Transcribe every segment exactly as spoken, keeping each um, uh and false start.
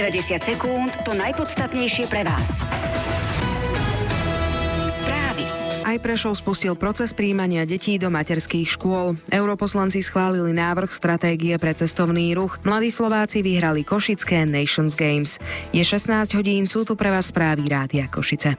deväťdesiat sekúnd, to najpodstatnejšie pre vás. Správy. Aj Prešov spustil proces prijímania detí do materských škôl. Europoslanci schválili návrh stratégie pre cestovný ruch. Mladí Slováci vyhrali košické Nations Games. Je šestnásť hodín, sú tu pre vás správy Rádia Košice.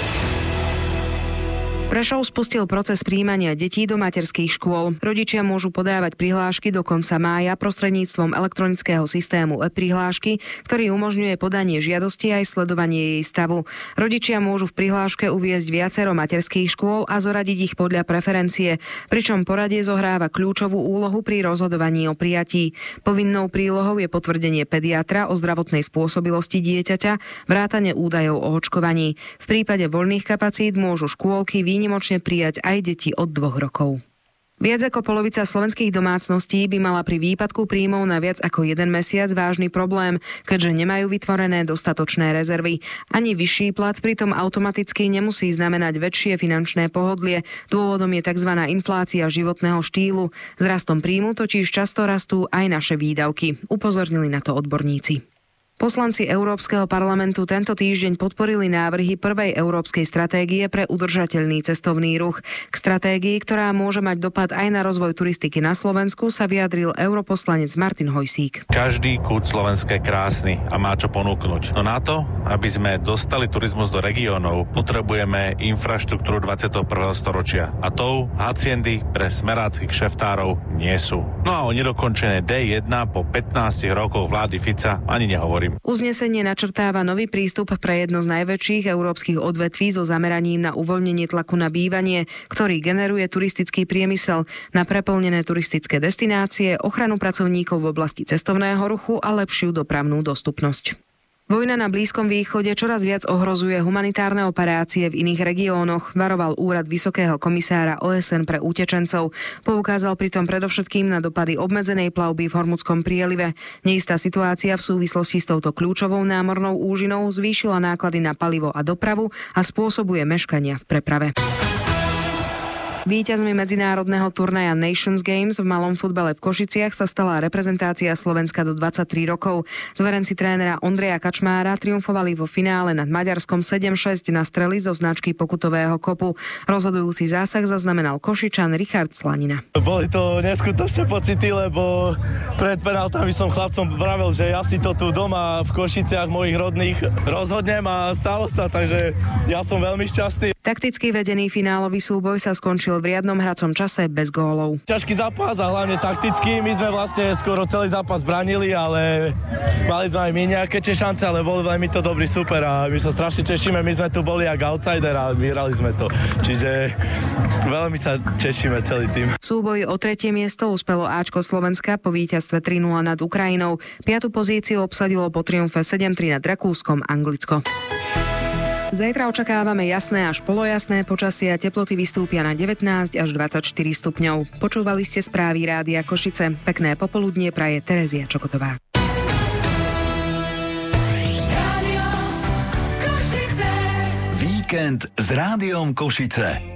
Prešov spustil proces prijímania detí do materských škôl. Rodičia môžu podávať prihlášky do konca mája prostredníctvom elektronického systému e-prihlášky, ktorý umožňuje podanie žiadosti aj sledovanie jej stavu. Rodičia môžu v prihláške uviesť viacero materských škôl a zoradiť ich podľa preferencie, pričom poradie zohráva kľúčovú úlohu pri rozhodovaní o prijatí. Povinnou prílohou je potvrdenie pediatra o zdravotnej spôsobilosti dieťaťa, vrátane údajov o očkovaní. V prípade voľných kapacít môžu škôlky výnimočne prijať aj deti od dvoch rokov. Viac ako polovica slovenských domácností by mala pri výpadku príjmov na viac ako jeden mesiac vážny problém, keďže nemajú vytvorené dostatočné rezervy. Ani vyšší plat pritom automaticky nemusí znamenať väčšie finančné pohodlie. Dôvodom je tzv. Inflácia životného štýlu. S rastom príjmu totiž často rastú aj naše výdavky. Upozornili na to odborníci. Poslanci Európskeho parlamentu tento týždeň podporili návrhy prvej európskej stratégie pre udržateľný cestovný ruch. K stratégii, ktorá môže mať dopad aj na rozvoj turistiky na Slovensku, sa vyjadril europoslanec Martin Hojsík. Každý kút Slovenska je krásny a má čo ponúknuť. No na to, aby sme dostali turizmus do regiónov, potrebujeme infraštruktúru dvadsiateho prvého storočia. A tou haciendy pre smeráckych šeftárov nie sú. No a o nedokončené dé jeden po pätnástich rokoch vlády Fica ani nehovorím. Uznesenie načrtáva nový prístup pre jedno z najväčších európskych odvetví so zameraním na uvoľnenie tlaku na bývanie, ktorý generuje turistický priemysel, na preplnené turistické destinácie, ochranu pracovníkov v oblasti cestovného ruchu a lepšiu dopravnú dostupnosť. Vojna na Blízkom východe čoraz viac ohrozuje humanitárne operácie v iných regiónoch, varoval úrad Vysokého komisára ó es en pre utečencov. Poukázal pritom predovšetkým na dopady obmedzenej plavby v Hormudskom prielive. Neistá situácia v súvislosti s touto kľúčovou námornou úžinou zvýšila náklady na palivo a dopravu a spôsobuje meškania v preprave. Víťazmi medzinárodného turnaja Nations Games v malom futbale v Košiciach sa stala reprezentácia Slovenska do dvadsaťtri rokov. Zverenci trénera Ondreja Kačmára triumfovali vo finále nad Maďarskom sedem šesť na strely zo značky pokutového kopu. Rozhodujúci zásah zaznamenal Košičan Richard Slanina. Boli to neskutočné pocity, lebo pred penáltami som chlapcom vravel, že ja si to tu doma v Košiciach mojich rodných rozhodnem a stalo sa, takže ja som veľmi šťastný. Takticky vedený finálový súboj sa skončil v riadnom hracom čase bez gólov. Ťažký zápas a hlavne taktický. My sme vlastne skoro celý zápas bránili, ale mali sme aj my nejaké tie šance, ale boli veľmi to dobrý super a my sa strašne tešíme. My sme tu boli jak outsider a vyhrali sme to. Čiže veľmi sa tešíme celý tým. V súboji o tretie miesto uspelo Áčko Slovenska po víťazstve tri nula nad Ukrajinou. Piatu pozíciu obsadilo po triumfe sedem tri nad Rakúskom Anglicko. Zajtra očakávame jasné až polojasné počasie a teploty vystúpia na devätnásť až dvadsaťštyri stupňov. Počúvali ste správy Rádia Košice. Pekné popoludnie praje Terezia Čokotová. Víkend s Rádiom Košice.